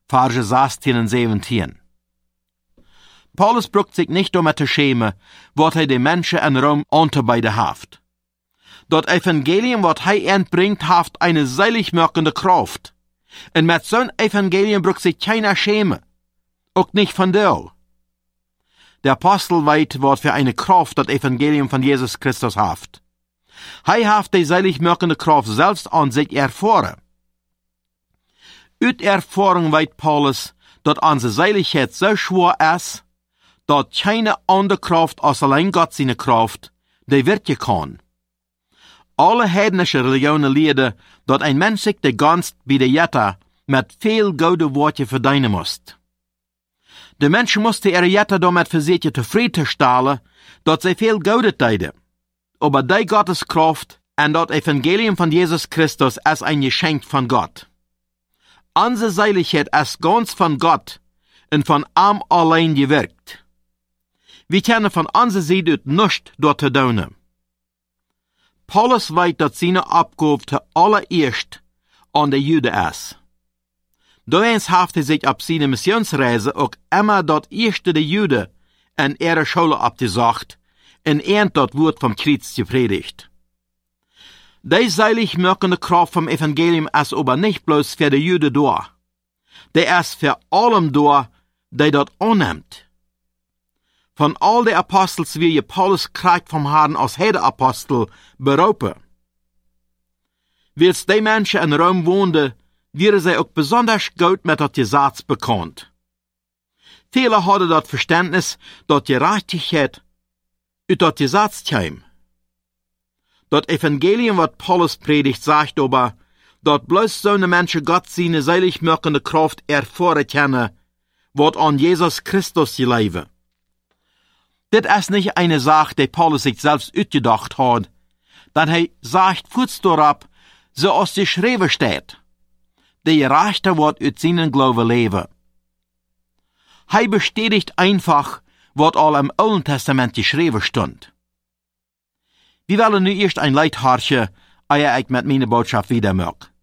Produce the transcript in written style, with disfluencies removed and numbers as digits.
Verse 16 und 17. Paulus brucht sich nicht te schämen, wat hij de Menschen in Rom unterbeide haft. Dat Evangelium, wat hij entbringt, haft eine seiligmachende Kraft. Und mit zo'n Evangelium brucht sich keiner schämen. Auch nicht von dir. Der Apostel weiß, wat für eine Kraft das Evangelium von Jesus Christus haft. Hij haft die seiligmachende Kraft selbst an sich erfahren. Uit Erfahrung weiß Paulus, dat unsere Seiligkeit so schwer ist, dat keine andere Kraft als allein Gott seine Kraft, die wirken kann. Alle heidnische Religionen lehren, dat ein Mensch sich de ganze bei der Jette mit viel gute Worte verdienen muss. De Menschen mussten ihre Jette damit versuchen zufriedenzustellen, dat sie viel Gute täten. Aber die Gottes Kraft und das Evangelium von Jesus Christus ist ein Geschenk von Gott. Unsere Seiligkeit ist ganz von Gott und von ihm allein gewirkt. Wir können von unserer Seite nichts dort tun. Paulus weiß, dass seine Abgabe zuallererst an die Juden ist. Daher hat er sich auf seine Missionsreise auch immer das erste der Juden in ihrer Schule abgesagt und das Wort vom Kreuz gepredigt. Die seiligmachende Kraft vom Evangelium ist aber nicht bloß für die Juden da. Der ist für allem da, die dort annimmt. Von all den Apostels wie Paulus kriegt vom Herrn als Heide-Apostel berufen. Als die Menschen in Rom wohnten, wären sie auch besonders gut mit das Gesetz bekannt. Viele hatten das Verständnis, dass die Gerechtigkeit aus das Gesetz kam. Das Evangelium, was Paulus predigt, sagt aber, dass bloß so eine Menschen Gott seine seiligmachende Kraft erfahren können, was an Jesus Christus leben. Das ist nicht eine Sache, die Paulus sich selbst ausgedacht hat, denn er sagt kurz darauf, so aus der Schrift steht, der Gerechte wird aus seinen Glauben leben. Er bestätigt einfach, was all im Alten Testament geschrieben stand. Wir wollen nu erst ein Lied horchen, ehe ich mit meiner Botschaft wieder mag.